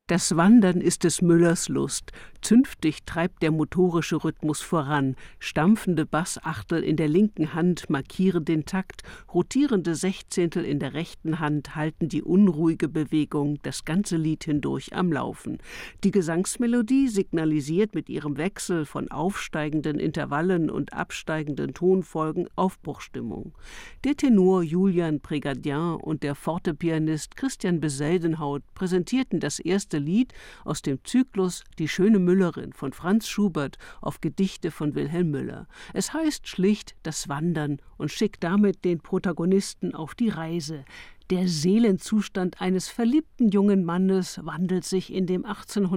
Das Wandern ist des Müllers Lust. Zünftig treibt der motorische Rhythmus voran. Stampfende Bassachtel in der linken Hand markieren den Takt. Rotierende Sechzehntel in der rechten Hand halten die unruhige Bewegung das ganze Lied hindurch am Laufen. Die Gesangsmelodie signalisiert mit ihrem Wechsel von aufsteigenden Intervallen und absteigenden Tonfolgen Aufbruchstimmung. Der Tenor Julian Prégardien und der Fortepianist Christian Beseldenhaut präsentierten das erste Lied aus dem Zyklus Die schöne Müllerin von Franz Schubert auf Gedichte von Wilhelm Müller. Es heißt schlicht Das Wandern und schickt damit den Protagonisten auf die Reise. Der Seelenzustand eines verliebten jungen Mannes wandelt sich in dem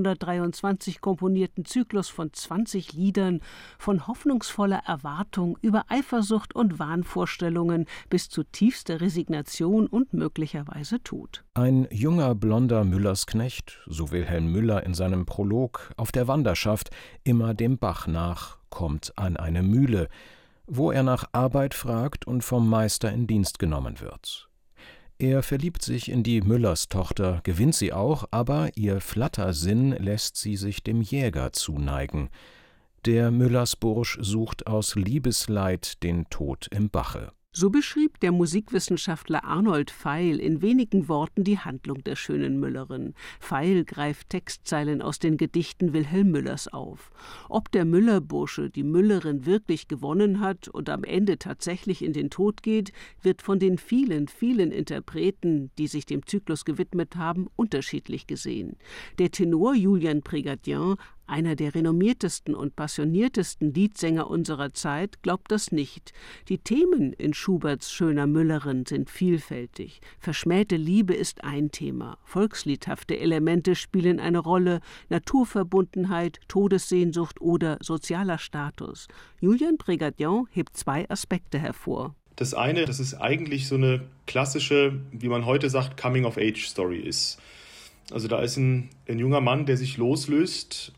1823 komponierten Zyklus von 20 Liedern von hoffnungsvoller Erwartung über Eifersucht und Wahnvorstellungen bis zu tiefster Resignation und möglicherweise Tod. Ein junger, blonder Müllersknecht, so Wilhelm Müller in seinem Prolog, auf der Wanderschaft, immer dem Bach nach, kommt an eine Mühle, wo er nach Arbeit fragt und vom Meister in Dienst genommen wird. Er verliebt sich in die Müllerstochter, gewinnt sie auch, aber ihr Flattersinn lässt sie sich dem Jäger zuneigen. Der Müllersbursch sucht aus Liebesleid den Tod im Bache. So beschrieb der Musikwissenschaftler Arnold Pfeil in wenigen Worten die Handlung der schönen Müllerin. Pfeil greift Textzeilen aus den Gedichten Wilhelm Müllers auf. Ob der Müllerbursche die Müllerin wirklich gewonnen hat und am Ende tatsächlich in den Tod geht, wird von den vielen, vielen Interpreten, die sich dem Zyklus gewidmet haben, unterschiedlich gesehen. Der Tenor Julian Prégardien, einer der renommiertesten und passioniertesten Liedsänger unserer Zeit, glaubt das nicht. Die Themen in Schuberts schöner Müllerin sind vielfältig. Verschmähte Liebe ist ein Thema. Volksliedhafte Elemente spielen eine Rolle. Naturverbundenheit, Todessehnsucht oder sozialer Status. Julian Prégardien hebt zwei Aspekte hervor. Das eine, dass es eigentlich so eine klassische, wie man heute sagt, Coming-of-Age-Story ist. Also da ist ein junger Mann, der sich loslöst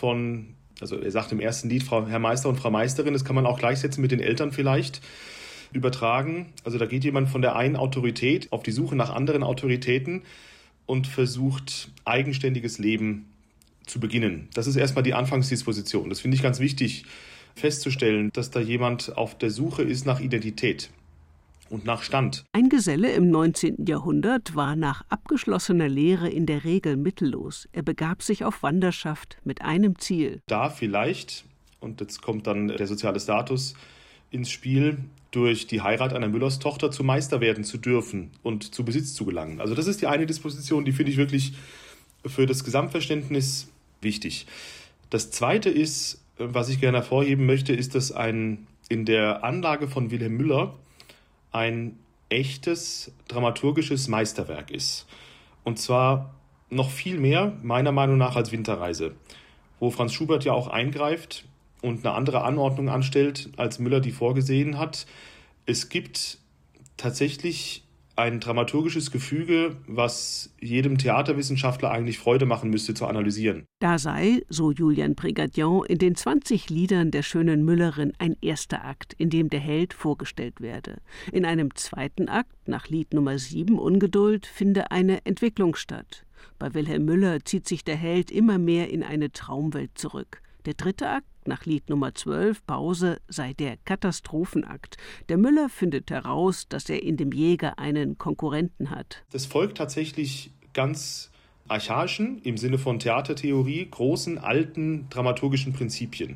also er sagt im ersten Lied Herr Meister und Frau Meisterin, das kann man auch gleichsetzen mit den Eltern vielleicht, übertragen. Also da geht jemand von der einen Autorität auf die Suche nach anderen Autoritäten und versucht, eigenständiges Leben zu beginnen. Das ist erstmal die Anfangsdisposition. Das finde ich ganz wichtig festzustellen, dass da jemand auf der Suche ist nach Identität und nach Stand. Ein Geselle im 19. Jahrhundert war nach abgeschlossener Lehre in der Regel mittellos. Er begab sich auf Wanderschaft mit einem Ziel. Da vielleicht, und jetzt kommt dann der soziale Status ins Spiel, durch die Heirat einer Müllerstochter zu Meister werden zu dürfen und zu Besitz zu gelangen. Also das ist die eine Disposition, die finde ich wirklich für das Gesamtverständnis wichtig. Das zweite ist, was ich gerne hervorheben möchte, ist, dass in der Anlage von Wilhelm Müller ein echtes dramaturgisches Meisterwerk ist. Und zwar noch viel mehr, meiner Meinung nach, als Winterreise, wo Franz Schubert ja auch eingreift und eine andere Anordnung anstellt, als Müller die vorgesehen hat. Es gibt tatsächlich ein dramaturgisches Gefüge, was jedem Theaterwissenschaftler eigentlich Freude machen müsste zu analysieren. Da sei, so Julian Prégardien, in den 20 Liedern der schönen Müllerin ein erster Akt, in dem der Held vorgestellt werde. In einem zweiten Akt, nach Lied Nummer 7 Ungeduld, finde eine Entwicklung statt. Bei Wilhelm Müller zieht sich der Held immer mehr in eine Traumwelt zurück. Der dritte Akt, nach Lied Nummer 12, Pause, sei der Katastrophenakt. Der Müller findet heraus, dass er in dem Jäger einen Konkurrenten hat. Das folgt tatsächlich ganz archaischen, im Sinne von Theatertheorie, großen, alten dramaturgischen Prinzipien.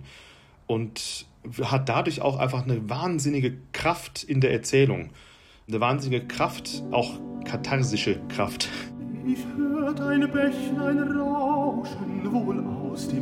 Und hat dadurch auch einfach eine wahnsinnige Kraft in der Erzählung. Eine wahnsinnige Kraft, auch katharsische Kraft. Ich hört ein Bächlein rauschen, wohl aus dem